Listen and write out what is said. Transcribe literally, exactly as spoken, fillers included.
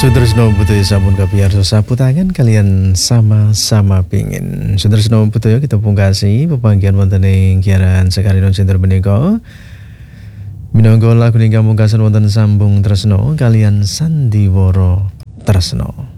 Sutresno Butuh sampun kapiyarsa sapu tangan kalian sama-sama pingin. Sutresno Butuh kita pungkasi pepanggihan wonten ing kiaran sekarang center menika. Minangka lagu ingkang pungkasan wonten sambung tresno kalian sandiwara tresno.